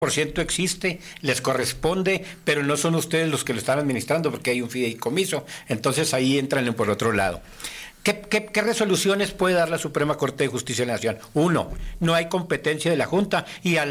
ciento existe, les corresponde, pero no son ustedes los que lo están administrando porque hay un fideicomiso, entonces ahí entran por otro lado. ¿Qué resoluciones puede dar la Suprema Corte de Justicia de la Nación? Uno, no hay competencia de la Junta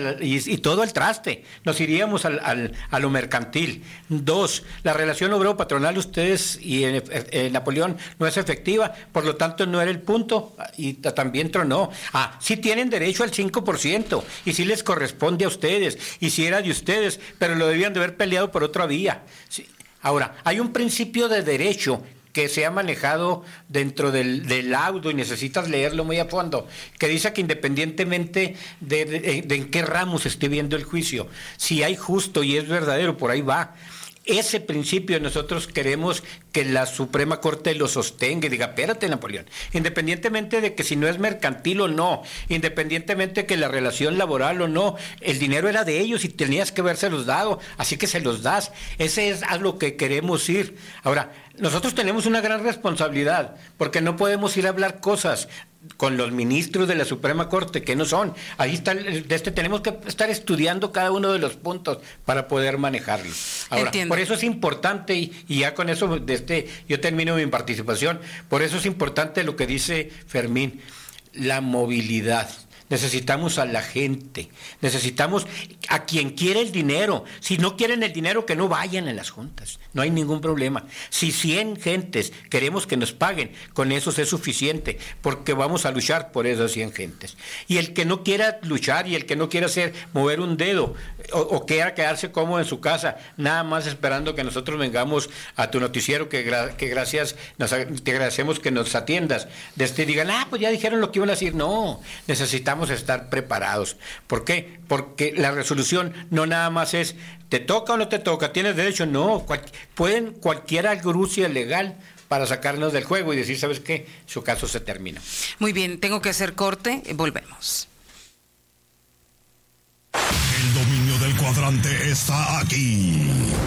y todo el traste, nos iríamos a lo mercantil. Dos, la relación obrero-patronal ustedes y Napoleón no es efectiva, por lo tanto no era el punto y también tronó. Sí tienen derecho al 5% y sí les corresponde a ustedes y sí era de ustedes, pero lo debían de haber peleado por otra vía. Sí. Ahora, hay un principio de derecho que se ha manejado dentro del laudo y necesitas leerlo muy a fondo, que dice que independientemente de en qué ramos esté viendo el juicio, si hay justo y es verdadero, por ahí va. Ese principio nosotros queremos que la Suprema Corte lo sostenga y diga, espérate, Napoleón, independientemente de que si no es mercantil o no, independientemente de que la relación laboral o no, el dinero era de ellos y tenías que habérselos dado, así que se los das. Ese es a lo que queremos ir. Ahora, nosotros tenemos una gran responsabilidad, porque no podemos ir a hablar cosas con los ministros de la Suprema Corte, que no son. Ahí está, tenemos que estar estudiando cada uno de los puntos para poder manejarlo. Ahora, entiendo. Por eso es importante, y ya con eso yo termino mi participación, por eso es importante lo que dice Fermín, la movilidad. Necesitamos a la gente, necesitamos a quien quiere el dinero. Si no quieren el dinero, que no vayan en las juntas, no hay ningún problema. Si 100 gentes queremos que nos paguen, con eso es suficiente, porque vamos a luchar por esas 100 gentes. Y el que no quiera luchar y el que no quiera mover un dedo o quiera quedarse cómodo en su casa, nada más esperando que nosotros vengamos a tu noticiero, que gracias, te agradecemos que nos atiendas, digan, pues ya dijeron lo que iban a decir. No, necesitamos estar preparados. ¿Por qué? Porque la resolución no nada más es ¿te toca o no te toca? ¿Tienes derecho? No, pueden cualquier argucia legal para sacarnos del juego y decir, ¿sabes qué? Su caso se termina. Muy bien, tengo que hacer corte, volvemos. El dominio del cuadrante está aquí.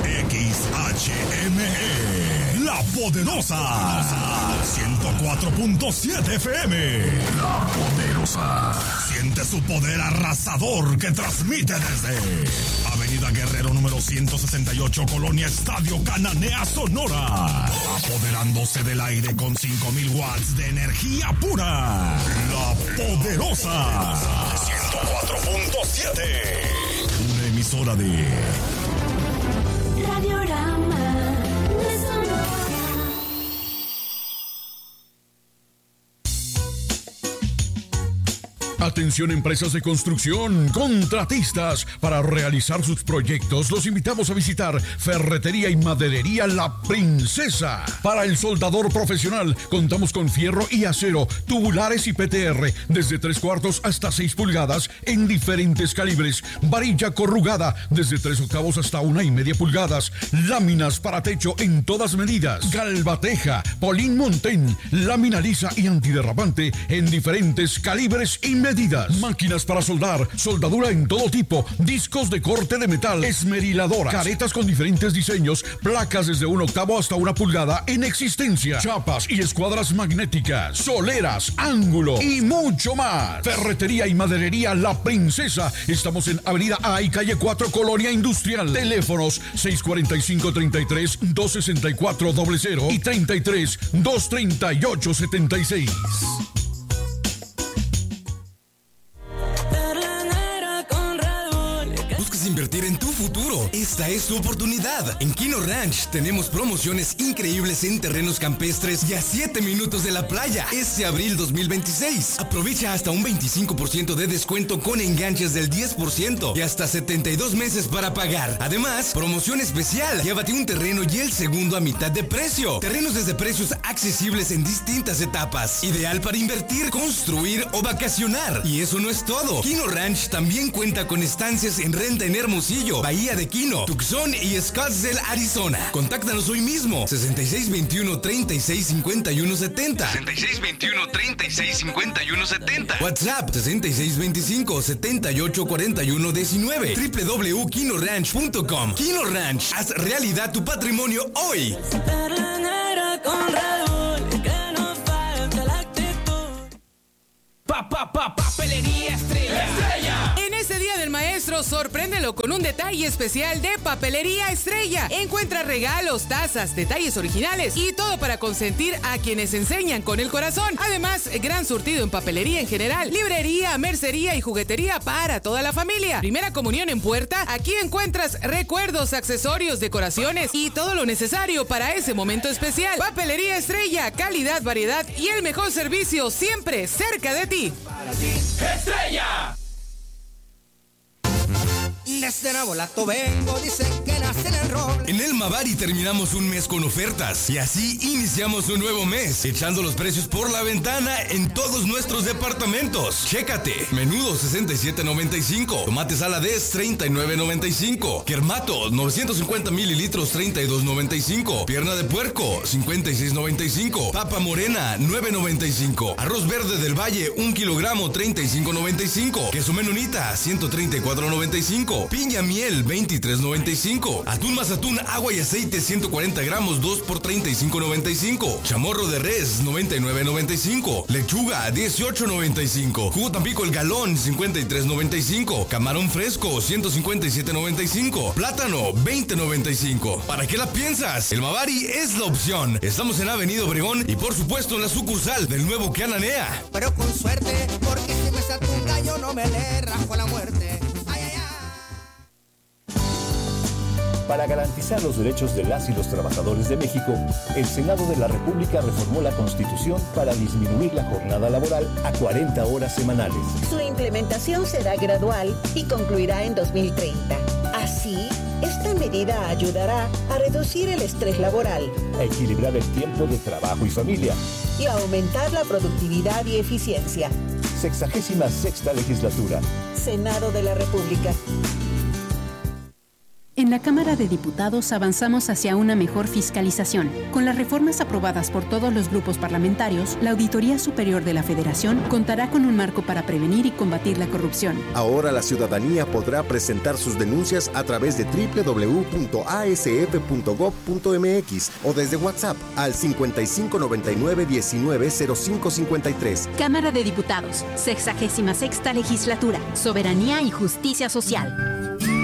XHME, La Poderosa. 104.7 FM. La Poderosa. Siente su poder arrasador que transmite desde Avenida Guerrero número 168, Colonia Estadio Cananea, Sonora. Apoderándose del aire con 5,000 watts de energía pura. La Poderosa. 104.7. Una emisora de Radiorama de Sonora. Atención, empresas de construcción, contratistas. Para realizar sus proyectos, los invitamos a visitar Ferretería y Maderería La Princesa. Para el soldador profesional, contamos con fierro y acero, tubulares y PTR, desde 3/4 hasta 6 pulgadas en diferentes calibres. Varilla corrugada, desde 3/8 hasta 1,5 pulgadas. Láminas para techo en todas medidas. Galvateja, Polín Montén, lámina lisa y antiderrapante en diferentes calibres y medidas. Máquinas para soldar, soldadura en todo tipo, discos de corte de metal, esmeriladoras, caretas con diferentes diseños, placas desde 1/8 hasta 1 pulgada en existencia, chapas y escuadras magnéticas, soleras, ángulo y mucho más. Ferretería y Maderería La Princesa. Estamos en Avenida A y Calle 4, Colonia Industrial. Teléfonos 645-33-264-00 y 33-238-76. Invertir en tu futuro. Esta es tu oportunidad. En Kino Ranch tenemos promociones increíbles en terrenos campestres y a 7 minutos de la playa. Este abril 2026. Aprovecha hasta un 25% de descuento con enganches del 10% y hasta 72 meses para pagar. Además, promoción especial. Llévate un terreno y el segundo a mitad de precio. Terrenos desde precios accesibles en distintas etapas. Ideal para invertir, construir o vacacionar. Y eso no es todo. Kino Ranch también cuenta con estancias en renta en Hermosillo, Bahía de Quino, Tucson y Scottsdale, Arizona. Contáctanos hoy mismo. 6621-365170. 6621-365170. WhatsApp 6625-784119. www.kinoranch.com. Kino Ranch. Haz realidad tu patrimonio hoy. Papelería Estrella. En este día de del maestro, sorpréndelo con un detalle especial de Papelería Estrella. Encuentra regalos, tazas, detalles originales y todo para consentir a quienes enseñan con el corazón. Además, gran surtido en papelería en general, librería, mercería y juguetería para toda la familia. Primera comunión en puerta, aquí encuentras recuerdos, accesorios, decoraciones y todo lo necesario para ese momento especial. Papelería Estrella, calidad, variedad y el mejor servicio siempre cerca de ti. ¡Estrella! Desde Nabolato vengo, dicen que nace en el roble. En el Mavari terminamos un mes con ofertas y así iniciamos un nuevo mes, echando los precios por la ventana en todos nuestros departamentos. Chécate, menudo 67.95, tomate saladez 39.95, Kermato 950 mililitros 32.95, pierna de puerco 56.95, papa morena 9.95, arroz verde del Valle 1 kilogramo 35.95, queso menonita 134.95, piña miel 23.95, atún mazatún agua y aceite 140 gramos 2 por 35.95, chamorro de res 99.95, lechuga 18.95, jugo Tampico el galón 53.95, camarón fresco 157.95, plátano 20.95. ¿Para qué la piensas? El Mavari es la opción. Estamos en Avenida Obregón y por supuesto en la sucursal del nuevo Cananea. Pero con suerte, porque si me salta un gallo no me le rajo la muerte. Para garantizar los derechos de las y los trabajadores de México, el Senado de la República reformó la Constitución para disminuir la jornada laboral a 40 horas semanales. Su implementación será gradual y concluirá en 2030. Así, esta medida ayudará a reducir el estrés laboral, a equilibrar el tiempo de trabajo y familia y a aumentar la productividad y eficiencia. 66ª legislatura. Senado de la República. En la Cámara de Diputados avanzamos hacia una mejor fiscalización. Con las reformas aprobadas por todos los grupos parlamentarios, la Auditoría Superior de la Federación contará con un marco para prevenir y combatir la corrupción. Ahora la ciudadanía podrá presentar sus denuncias a través de www.asf.gov.mx o desde WhatsApp al 5599-190553. Cámara de Diputados, 66ª Legislatura, Soberanía y Justicia Social.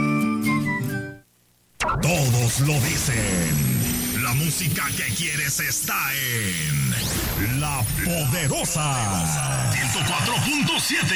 Todos lo dicen. La música que quieres está en La Poderosa 104.7.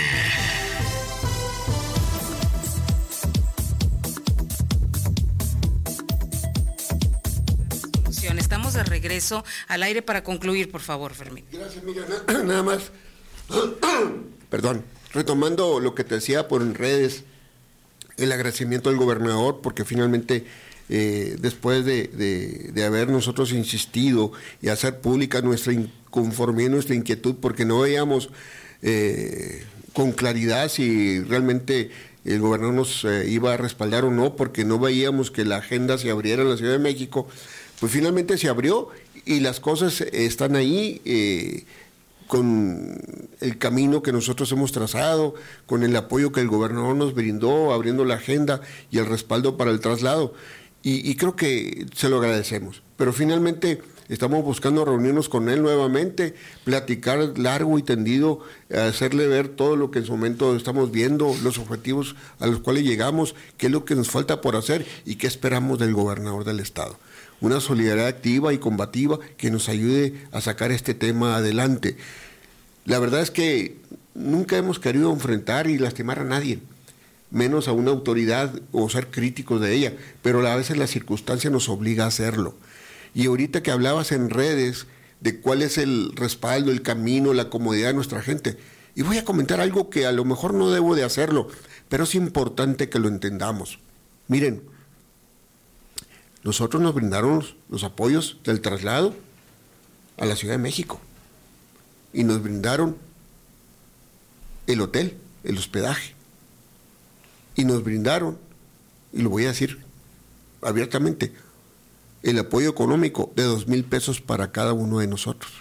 Estamos de regreso al aire para concluir, por favor, Fermín. Gracias, Miriam. Nada más. Perdón. Retomando lo que te decía por en redes, el agradecimiento al gobernador, porque finalmente después de haber nosotros insistido y hacer pública nuestra inconformidad, nuestra inquietud, porque no veíamos con claridad si realmente el gobernador nos iba a respaldar o no, porque no veíamos que la agenda se abriera en la Ciudad de México, pues finalmente se abrió y las cosas están ahí, con el camino que nosotros hemos trazado, con el apoyo que el gobernador nos brindó, abriendo la agenda y el respaldo para el traslado. Y creo que se lo agradecemos. Pero finalmente estamos buscando reunirnos con él nuevamente, platicar largo y tendido, hacerle ver todo lo que en su momento estamos viendo, los objetivos a los cuales llegamos, qué es lo que nos falta por hacer y qué esperamos del gobernador del estado. Una solidaridad activa y combativa que nos ayude a sacar este tema adelante. La verdad es que nunca hemos querido enfrentar y lastimar a nadie, menos a una autoridad o ser críticos de ella, pero a veces la circunstancia nos obliga a hacerlo. Y ahorita que hablabas en redes de cuál es el respaldo, el camino, la comodidad de nuestra gente, y voy a comentar algo que a lo mejor no debo de hacerlo, pero es importante que lo entendamos. Miren, nosotros nos brindaron los apoyos del traslado a la Ciudad de México y nos brindaron el hotel, el hospedaje, y nos brindaron, y lo voy a decir abiertamente, el apoyo económico de 2,000 pesos para cada uno de nosotros.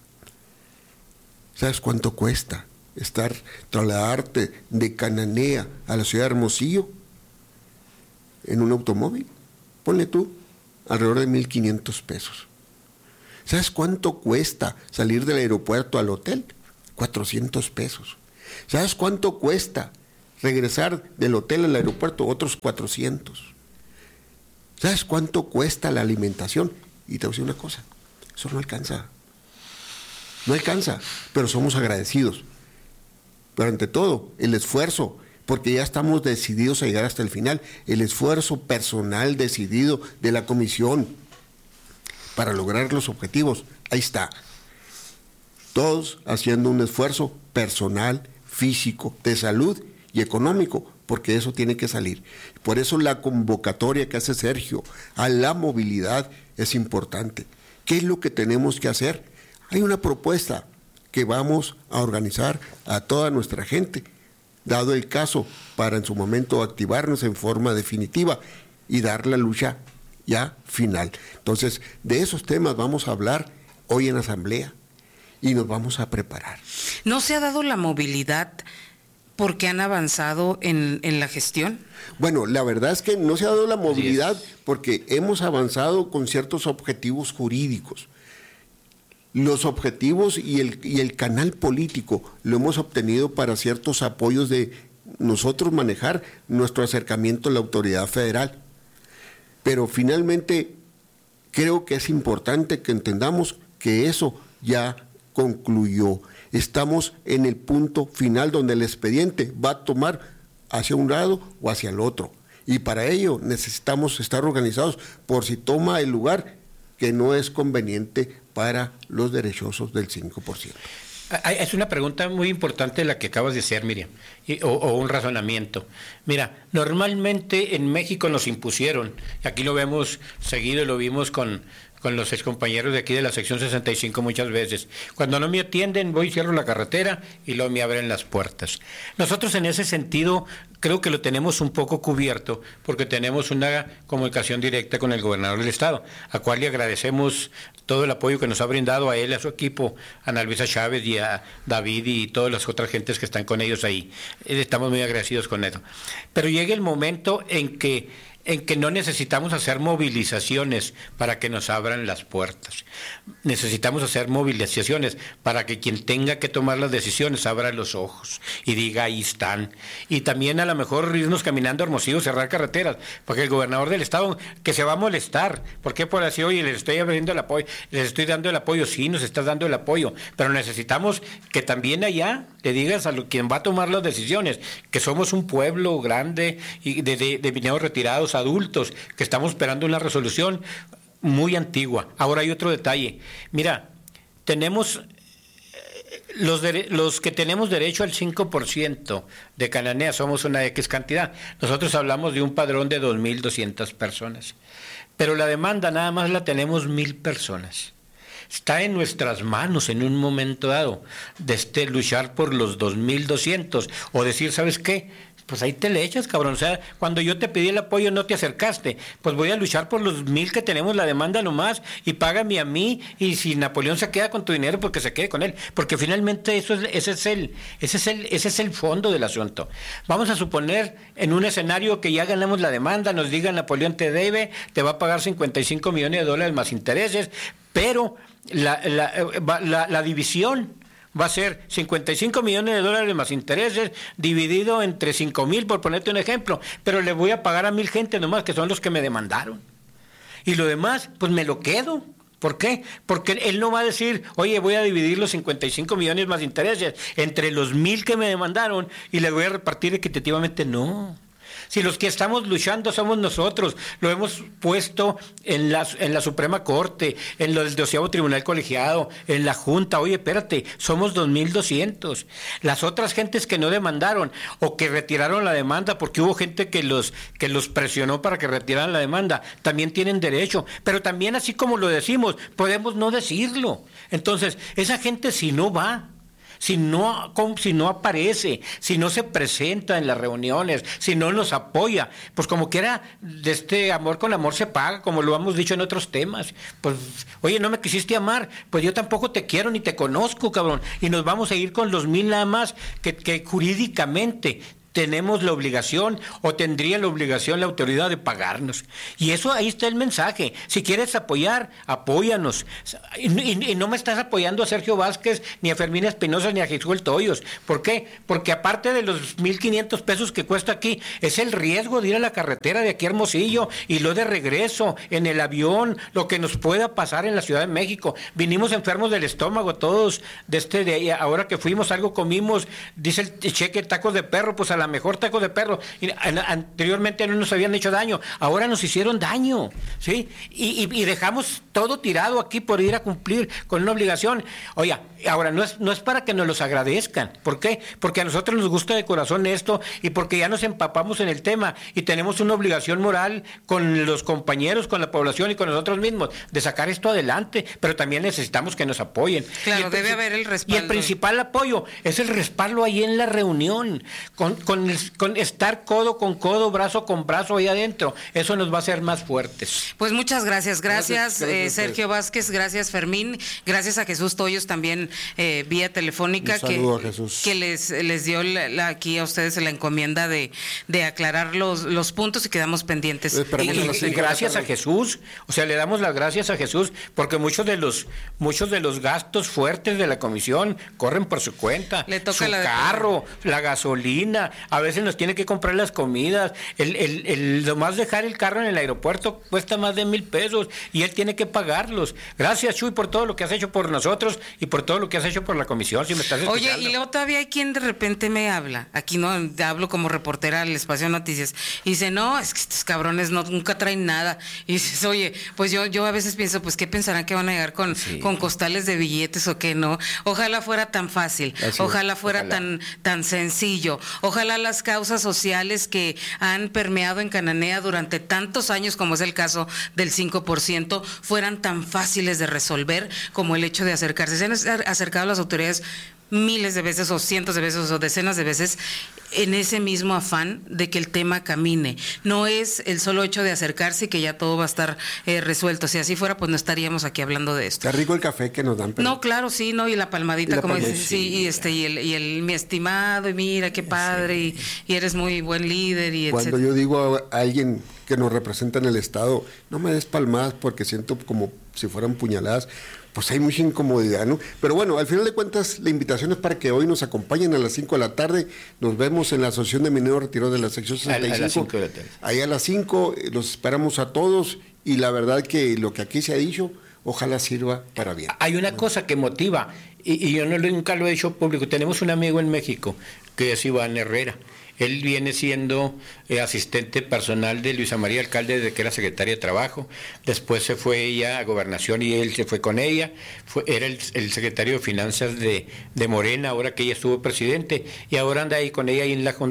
¿Sabes cuánto cuesta trasladarte de Cananea a la ciudad de Hermosillo en un automóvil? Ponle tú, alrededor de 1,500 pesos. ¿Sabes cuánto cuesta salir del aeropuerto al hotel? 400 pesos. ¿Sabes cuánto cuesta regresar del hotel al aeropuerto otros 400. ¿Sabes cuánto cuesta la alimentación? Y te voy a decir una cosa, eso no alcanza. No alcanza, pero somos agradecidos. Pero ante todo, el esfuerzo, porque ya estamos decididos a llegar hasta el final, el esfuerzo personal decidido de la comisión para lograr los objetivos, ahí está. Todos haciendo un esfuerzo personal, físico, de salud y económico, porque eso tiene que salir. Por eso la convocatoria que hace Sergio a la movilidad es importante. ¿Qué es lo que tenemos que hacer? Hay una propuesta que vamos a organizar a toda nuestra gente, dado el caso, para en su momento activarnos en forma definitiva y dar la lucha ya final. Entonces, de esos temas vamos a hablar hoy en asamblea y nos vamos a preparar. ¿No se ha dado la movilidad porque han avanzado en la gestión? Bueno, la verdad es que no se ha dado la movilidad porque hemos avanzado con ciertos objetivos jurídicos. Los objetivos y el canal político lo hemos obtenido para ciertos apoyos de nosotros manejar nuestro acercamiento a la autoridad federal. Pero finalmente creo que es importante que entendamos que eso ya concluyó. Estamos en el punto final donde el expediente va a tomar hacia un lado o hacia el otro. Y para ello necesitamos estar organizados por si toma el lugar que no es conveniente para los derechosos del 5%. Es una pregunta muy importante la que acabas de hacer, Miriam, o un razonamiento. Mira, normalmente en México nos impusieron, aquí lo vemos seguido, lo vimos con los excompañeros de aquí de la sección 65 muchas veces. Cuando no me atienden, voy y cierro la carretera y luego me abren las puertas. Nosotros en ese sentido creo que lo tenemos un poco cubierto porque tenemos una comunicación directa con el gobernador del estado, a cual le agradecemos todo el apoyo que nos ha brindado a él, a su equipo, a Ana Luisa Chávez y a David y todas las otras gentes que están con ellos ahí. Estamos muy agradecidos con eso. Pero llega el momento en que no necesitamos hacer movilizaciones para que nos abran las puertas. Necesitamos hacer movilizaciones para que quien tenga que tomar las decisiones abra los ojos y diga ahí están. Y también a lo mejor irnos caminando a Hermosillo, cerrar carreteras, porque el gobernador del estado que se va a molestar. ¿Por qué? Por así, oye, les estoy abriendo el apoyo, les estoy dando el apoyo, sí, nos estás dando el apoyo, pero necesitamos que también allá le digas a quien va a tomar las decisiones, que somos un pueblo grande y de viñedos retirados, adultos, que estamos esperando una resolución muy antigua. Ahora hay otro detalle. Mira, tenemos los que tenemos derecho al 5% de Cananea, somos una X cantidad. Nosotros hablamos de un padrón de 2,200 personas, pero la demanda nada más la tenemos 1,000 personas. Está en nuestras manos en un momento dado de luchar por los 2,200 o decir, ¿sabes qué? Pues ahí te le echas, cabrón. O sea, cuando yo te pedí el apoyo no te acercaste. Pues voy a luchar por los 1,000 que tenemos la demanda nomás y págame a mí. Y si Napoleón se queda con tu dinero, porque se quede con él. Porque finalmente ese es el fondo del asunto. Vamos a suponer en un escenario que ya ganamos la demanda, nos diga Napoleón te debe, te va a pagar $55 millones más intereses, pero la división va a ser $55 millones más intereses dividido entre 5,000, por ponerte un ejemplo, pero le voy a pagar a 1,000 gente nomás, que son los que me demandaron. Y lo demás, pues me lo quedo. ¿Por qué? Porque él no va a decir, oye, voy a dividir los 55 millones más intereses entre los 1,000 que me demandaron y le voy a repartir equitativamente. No. Si los que estamos luchando somos nosotros, lo hemos puesto en la Suprema Corte, en el 12º Tribunal Colegiado, en la Junta. Oye, espérate, somos 2,200. Las otras gentes que no demandaron o que retiraron la demanda, porque hubo gente que los presionó para que retiraran la demanda, también tienen derecho. Pero también, así como lo decimos, podemos no decirlo. Entonces, esa gente si no va, si no aparece, si no se presenta en las reuniones, si no nos apoya, pues como quiera, de este amor con amor se paga, como lo hemos dicho en otros temas. Pues, oye, no me quisiste amar, pues yo tampoco te quiero ni te conozco, cabrón. Y nos vamos a ir con los 1,000 nada más que jurídicamente tenemos la obligación o tendría la obligación la autoridad de pagarnos. Y eso, ahí está el mensaje. Si quieres apoyar, apóyanos. Y no me estás apoyando a Sergio Vázquez, ni a Fermín Espinosa, ni a Jesús Toyos. ¿Por qué? Porque aparte de los 1,500 pesos que cuesta aquí, es el riesgo de ir a la carretera de aquí a Hermosillo y lo de regreso, en el avión, lo que nos pueda pasar en la Ciudad de México. Vinimos enfermos del estómago todos, ahora que fuimos algo comimos, dice el cheque tacos de perro, pues a lo mejor tacos de perro, anteriormente no nos habían hecho daño, ahora nos hicieron daño, ¿sí? Y dejamos todo tirado aquí por ir a cumplir con una obligación. Oye, ahora no es para que nos los agradezcan. ¿Por qué? Porque a nosotros nos gusta de corazón esto y porque ya nos empapamos en el tema y tenemos una obligación moral con los compañeros, con la población y con nosotros mismos de sacar esto adelante, pero también necesitamos que nos apoyen. Claro, debe haber el respaldo. Y el principal apoyo es el respaldo ahí en la reunión, con estar codo con codo, brazo con brazo ahí adentro. Eso nos va a hacer más fuertes. Pues muchas gracias. Gracias Sergio Vázquez, gracias Fermín, gracias a Jesús Toyos también vía telefónica, que les dio aquí a ustedes la encomienda de aclarar los puntos y quedamos pendientes. Y gracias a Jesús, o sea, le damos las gracias a Jesús, porque muchos de los gastos fuertes de la comisión corren por su cuenta. Le toca su carro, la gasolina, a veces nos tiene que comprar las comidas, nomás dejar el carro en el aeropuerto cuesta más de 1,000 pesos y él tiene que pagarlos. Gracias, Chuy, por todo lo que has hecho por nosotros y por todo lo que has hecho por la comisión, si me estás escuchando. Oye, y luego todavía hay quien de repente me habla, aquí no hablo como reportera del Espacio Noticias, y dice, no, es que estos cabrones nunca traen nada, y dices, oye, pues yo a veces pienso, pues, ¿qué pensarán que van a llegar con costales de billetes o qué no? Ojalá fuera tan fácil, ojalá fuera tan sencillo, ojalá las causas sociales que han permeado en Cananea durante tantos años, como es el caso del 5%, fueran tan fáciles de resolver como el hecho de acercarse. Se han acercado a las autoridades miles de veces o cientos de veces o decenas de veces en ese mismo afán de que el tema camine. No es el solo hecho de acercarse y que ya todo va a estar resuelto. Si así fuera, pues no estaríamos aquí hablando de esto. Está rico el café que nos dan. Pero... No, claro, sí, ¿no? Y la palmadita, como dices, sí, y el mi estimado, y mira, qué padre, y eres muy buen líder, y Cuando yo digo a alguien que nos representa en el Estado, no me des palmadas porque siento como si fueran puñaladas, pues hay mucha incomodidad, ¿no? Pero bueno, al final de cuentas, la invitación es para que hoy nos acompañen a las 5 de la tarde. Nos vemos en la Asociación de Mineros Retirados de la sección 65. A las 5 de la tarde. Ahí a las 5, los esperamos a todos y la verdad que lo que aquí se ha dicho, ojalá sirva para bien. Hay una cosa que motiva, y yo nunca lo he hecho público. Tenemos un amigo en México que es Iván Herrera. Él viene siendo asistente personal de Luisa María Alcalde desde que era secretaria de Trabajo. Después se fue ella a Gobernación y él se fue con ella. Era el secretario de Finanzas de Morena, ahora que ella estuvo presidente. Y ahora anda ahí con ella ahí en la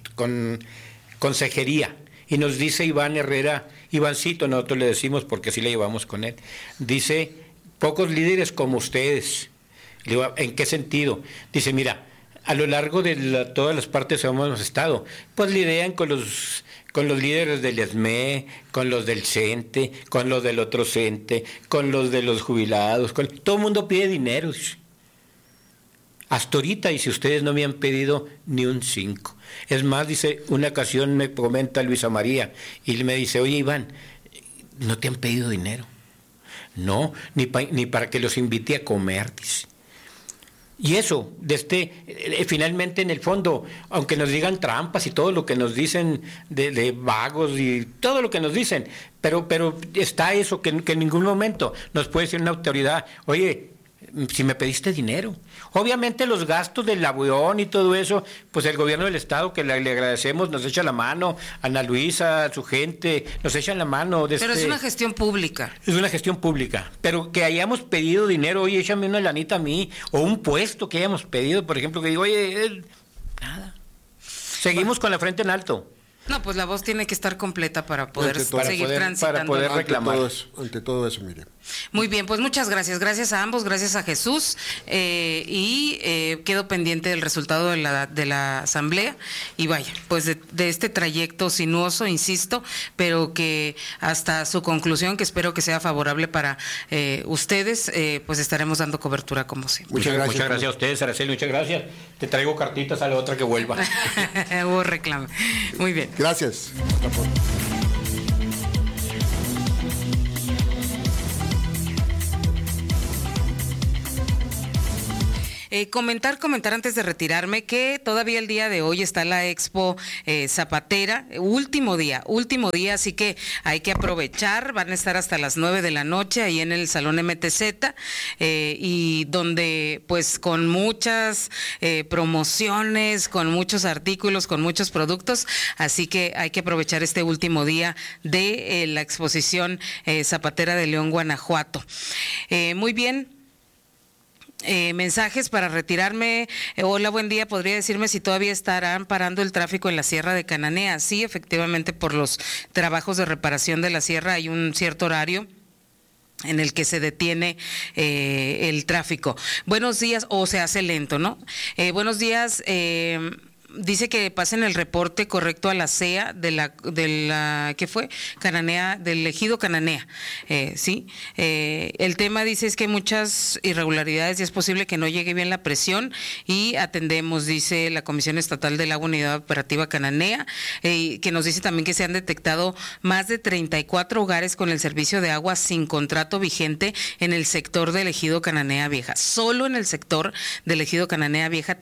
consejería. Y nos dice Iván Herrera, Ivancito, nosotros le decimos porque así le llevamos con él. Dice, pocos líderes como ustedes. Le digo, ¿en qué sentido? Dice, mira, a lo largo de todas las partes donde hemos estado, pues lidian con los líderes del ESME, con los del CENTE, con los del otro CENTE, con los de los jubilados, todo el mundo pide dinero. Hasta ahorita, y si ustedes no me han pedido ni un 5. Es más, dice, una ocasión me comenta Luisa María, y me dice, oye Iván, ¿no te han pedido dinero? No, ni para que los invite a comer, dice. Y eso, finalmente en el fondo, aunque nos digan trampas y todo lo que nos dicen de vagos y todo lo que nos dicen, pero está eso que en ningún momento nos puede decir una autoridad, oye, si me pediste dinero. Obviamente los gastos del avión y todo eso, pues el gobierno del estado, que le agradecemos, nos echa la mano, Ana Luisa, su gente, nos echan la mano. Pero es una gestión pública. Es una gestión pública, pero que hayamos pedido dinero, oye, échame una lanita a mí, o un puesto que hayamos pedido, por ejemplo, que digo, oye, nada. Seguimos con la frente en alto. No, pues la voz tiene que estar completa para poder seguir transitando. Para poder reclamar. Ante todo eso, mire. Muy bien, pues muchas gracias. Gracias a ambos, gracias a Jesús. Quedo pendiente del resultado de la asamblea. Y vaya, pues de este trayecto sinuoso, insisto, pero que hasta su conclusión, que espero que sea favorable para ustedes, pues estaremos dando cobertura como siempre. Muchas gracias a ustedes, Araceli, muchas gracias. Te traigo cartitas a la otra que vuelva. Hubo reclamo. Muy bien. Gracias. Comentar antes de retirarme que todavía el día de hoy está la Expo Zapatera, último día, así que hay que aprovechar, van a estar hasta las 9 de la noche ahí en el Salón MTZ, y donde pues con muchas promociones, con muchos artículos, con muchos productos, así que hay que aprovechar este último día de la exposición Zapatera de León, Guanajuato. Muy bien. Mensajes para retirarme. Hola, buen día. ¿Podría decirme si todavía estarán parando el tráfico en la Sierra de Cananea? Sí, efectivamente, por los trabajos de reparación de la sierra hay un cierto horario en el que se detiene el tráfico. Buenos días, o se hace lento, ¿no? Buenos días. Dice que pasen el reporte correcto a la CEA de la ¿qué fue? Cananea, del ejido Cananea, sí. El tema dice es que hay muchas irregularidades y es posible que no llegue bien la presión y atendemos, dice la Comisión Estatal del Agua Unidad Operativa Cananea, que nos dice también que se han detectado más de 34 hogares con el servicio de agua sin contrato vigente en el sector del ejido Cananea Vieja. Solo en el sector del ejido Cananea Vieja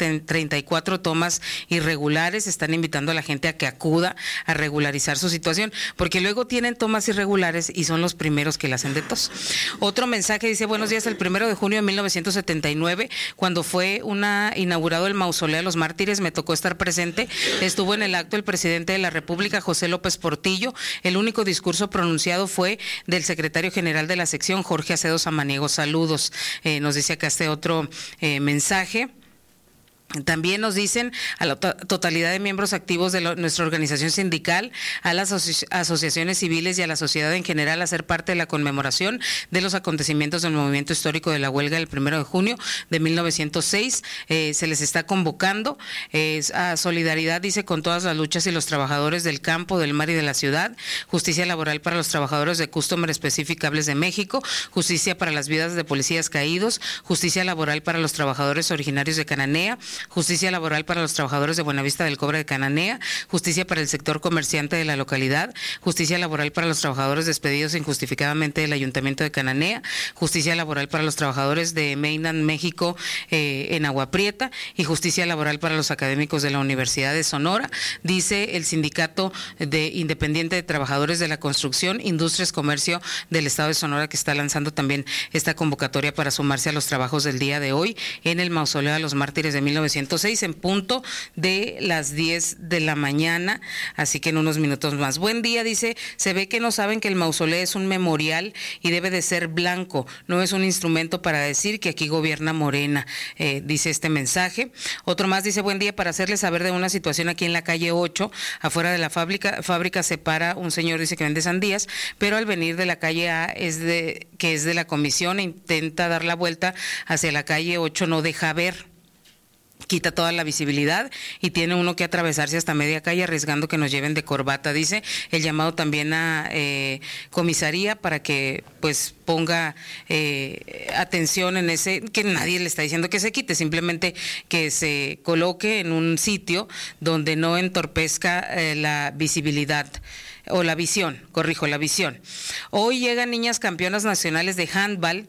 34 tomas irregulares. Están invitando a la gente a que acuda a regularizar su situación, porque luego tienen tomas irregulares y son los primeros que la hacen de tos. Otro mensaje dice, buenos días, el 1 de junio de 1979, cuando fue inaugurado el mausoleo de los mártires, me tocó estar presente. Estuvo en el acto el presidente de la República, José López Portillo. El único discurso pronunciado fue del secretario general de la sección, Jorge Acedo Samaniego. Saludos. Nos dice acá este otro mensaje. También nos dicen a la totalidad de miembros activos de nuestra organización sindical, a las asociaciones civiles y a la sociedad en general a ser parte de la conmemoración de los acontecimientos del movimiento histórico de la huelga del 1 de junio de 1906. Se les está convocando a solidaridad, dice, con todas las luchas y los trabajadores del campo, del mar y de la ciudad, justicia laboral para los trabajadores de Customer Specificables de México, justicia para las vidas de policías caídos, justicia laboral para los trabajadores originarios de Cananea, justicia laboral para los trabajadores de Buenavista del Cobre de Cananea, justicia para el sector comerciante de la localidad, justicia laboral para los trabajadores despedidos injustificadamente del Ayuntamiento de Cananea, justicia laboral para los trabajadores de Mainland México en Agua Prieta y justicia laboral para los académicos de la Universidad de Sonora, dice el Sindicato Independiente de Trabajadores de la Construcción, Industrias, Comercio del Estado de Sonora, que está lanzando también esta convocatoria para sumarse a los trabajos del día de hoy en el Mausoleo de los Mártires de 1906 en punto de las 10 de la mañana, así que en unos minutos más. Buen día, dice, se ve que no saben que el mausoleo es un memorial y debe de ser blanco, no es un instrumento para decir que aquí gobierna Morena, dice este mensaje. Otro más dice, buen día, para hacerles saber de una situación aquí en la calle 8, afuera de la fábrica se para un señor, dice que vende sandías, pero al venir de la calle A, que es de la comisión, e intenta dar la vuelta hacia la calle 8, no deja ver. Quita toda la visibilidad y tiene uno que atravesarse hasta media calle arriesgando que nos lleven de corbata, dice. El llamado también a comisaría para que pues ponga atención en ese, que nadie le está diciendo que se quite, simplemente que se coloque en un sitio donde no entorpezca la visibilidad. O la visión, corrijo, la visión. Hoy llegan niñas campeonas nacionales de handball,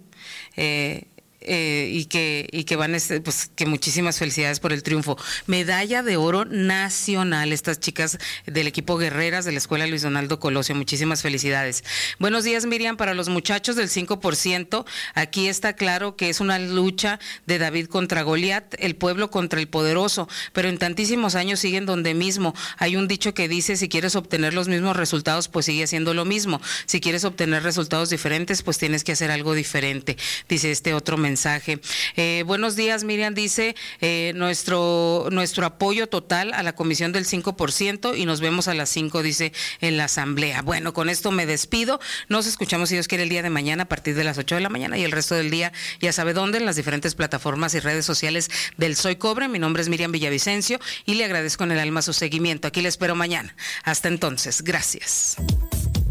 y que van, pues que muchísimas felicidades por el triunfo. Medalla de oro nacional, estas chicas del equipo Guerreras de la Escuela Luis Donaldo Colosio, muchísimas felicidades. Buenos días, Miriam, para los muchachos del 5%, aquí está claro que es una lucha de David contra Goliat, el pueblo contra el poderoso, pero en tantísimos años siguen donde mismo. Hay un dicho que dice, si quieres obtener los mismos resultados, pues sigue haciendo lo mismo. Si quieres obtener resultados diferentes, pues tienes que hacer algo diferente, dice este otro mensaje. mensaje. Buenos días, Miriam, dice nuestro apoyo total a la comisión del 5% y nos vemos a las 5, dice, en la asamblea. Bueno, con esto me despido. Nos escuchamos, si Dios quiere, el día de mañana a partir de las 8 de la mañana y el resto del día, ya sabe dónde, en las diferentes plataformas y redes sociales del Soy Cobre. Mi nombre es Miriam Villavicencio y le agradezco en el alma su seguimiento. Aquí le espero mañana. Hasta entonces, gracias.